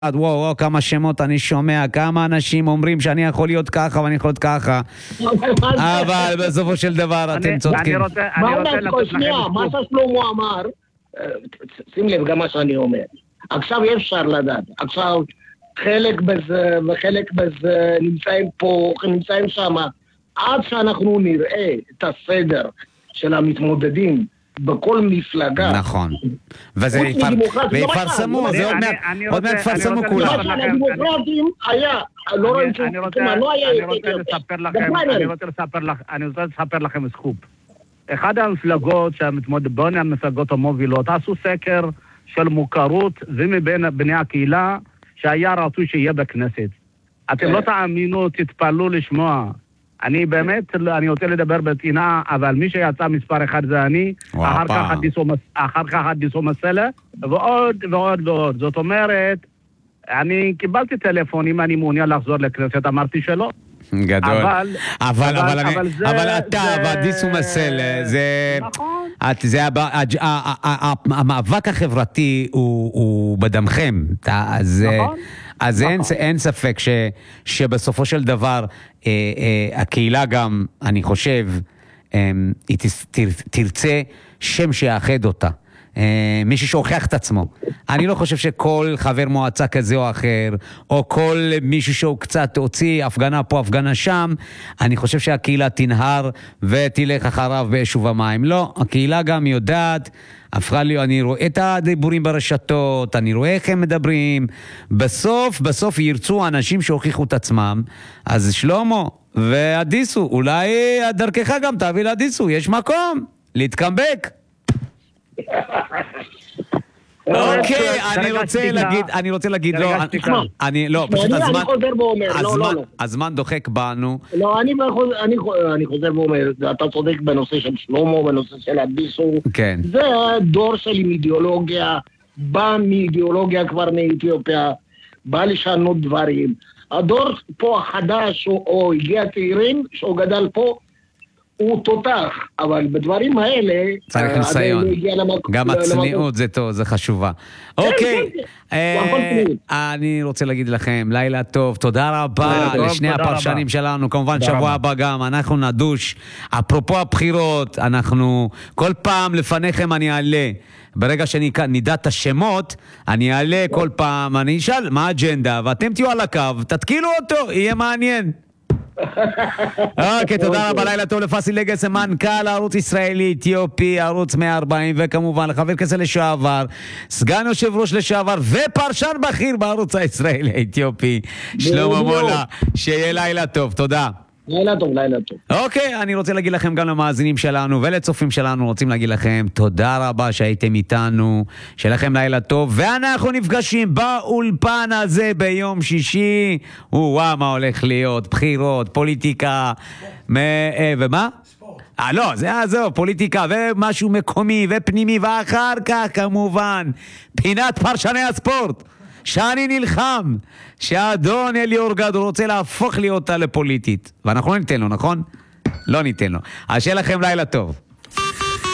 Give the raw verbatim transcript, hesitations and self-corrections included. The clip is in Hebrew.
וואו, וואו, כמה שמות אני שומע, כמה אנשים אומרים שאני יכול להיות ככה ואני יכול להיות ככה. אבל בסופו של דבר אתם צודקים. מה ששלמה אמר, שים לב גם מה שאני אומר. עכשיו אי אפשר לדעת. עכשיו חלק בזה וחלק בזה נמצאים פה, נמצאים שם. עד שאנחנו נראה את הסדר של המתמודדים בכל מפלגה. נכון. וזה יפרסמו, זה עוד מעט יפרסמו כולם. הדמוקרטים היה, לא רואים שמה, לא היה אני רוצה לספר לכם סקופ. אחד המפלגות, בין המפלגות המובילות, עשו סקר של מוכרות, זה מבין בני הקהילה, שהיה רצוי שיהיה בכנסת. אתם לא תאמינו, תתפלו לשמוע. אני באמת, אני רוצה לדבר בטינה, אבל מי שיצא מספר אחד זה אני, אחר כך הדיסו, אחר כך הדיסו מסלה, ועוד ועוד ועוד. זאת אומרת, אני קיבלתי טלפון, אם אני מעוניין לחזור לכנסת, אמרתי שלא. גדול. אבל, אבל, אבל, אני, אבל, זה, אבל אתה, והדיסו מסלה, זה... נכון. את, זה המאבק החברתי הוא, הוא בדמכם. אז... נכון. אז אין, אין ספק ש, שבסופו של דבר אה, אה, הקהילה גם, אני חושב, אה, היא תר, תרצה שם שיאחד אותה. אה, מישהו שהוכיח את עצמו. אני לא חושב שכל חבר מועצה כזה או אחר, או כל מישהו שהוא קצת הוציא הפגנה פה, הפגנה שם, אני חושב שהקהילה תנהר ותלך אחריו בישוב המים. לא, הקהילה גם יודעת, הפכה לי, אני רואה את הדיבורים ברשתות, אני רואה איך הם מדברים, בסוף, בסוף ירצו אנשים שהוכיחו את עצמם, אז שלמה והדיסו, אולי דרכך גם תביא להדיסו, יש מקום להתקמבק. אוקיי, אני רוצה להגיד, אני רוצה להגיד, לא, אני, לא, פשוט הזמן, הזמן דוחק בנו. לא, אני חוזר ואומר, אתה צודק בנושא של שלמה, בנושא של הדיסו. כן. זה דור של אידיאולוגיה, בא מאידיאולוגיה כבר מאתיופיה, בא לשנות דברים. הדור פה החדש, או הגיע צעירים, שהוא גדל פה, הוא תותח, אבל בדברים האלה... צריך ניסיון. גם הצניעות זה טוב, זה חשובה. אוקיי, אני רוצה להגיד לכם, לילה טוב, תודה רבה לשני הפרשנים שלנו, כמובן שבוע הבא גם, אנחנו נדוש, אפרופו הבחירות, אנחנו כל פעם לפניכם אני אעלה, ברגע שנדע את השמות, אני אעלה כל פעם, אני אשאל מה האג'נדה, ואתם תהיו על הקו, תתקילו אותו, יהיה מעניין. אוקיי, תודה רבה, לילה טוב לפאסיל לגס, מנכ"ל ערוץ ישראלי אתיופי, ערוץ מאה וארבעים, וכמובן לחבר כנסת לשעבר, סגן יושב ראש לשעבר ופרשן בכיר בערוץ הישראלי האתיופי, שלמה מולה, שיהיה לילה טוב, תודה. לילה טוב, לילה טוב. אוקיי, אני רוצה להגיד לכם גם למאזינים שלנו ולצופים שלנו, רוצים להגיד לכם תודה רבה שהייתם איתנו, שיהיה לכם לילה טוב, ואנחנו נפגשים באולפן הזה ביום שישי. וואו, מה הולך להיות? בחירות, פוליטיקה, ומה? ספורט. אה, לא, זה זהו, פוליטיקה ומשהו מקומי ופנימי, ואחר כך כמובן פינת פרשני הספורט, שאני נלחם שהאדון אליאור גדול רוצה להפוך לי אותה לפוליטית, ואנחנו לא ניתן לו, נכון? לא ניתן לו. אז שיהיה לכם לילה טוב.